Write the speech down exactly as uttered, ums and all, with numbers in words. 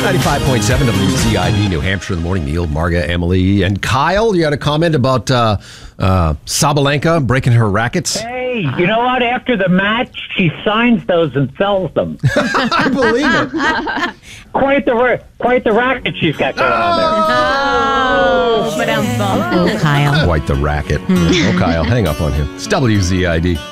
ninety-five point seven W Z I D, New Hampshire in the morning. Neil, Marga, Emily, and Kyle. You had a comment about uh, uh, Sabalenka breaking her rackets? Hey, you know what? After the match, she signs those and sells them. I believe it. Quite the quite the racket she's got going on there. Oh, but I'm Oh, Kyle. Quite the racket. Oh, Kyle, hang up on him. It's W Z I D.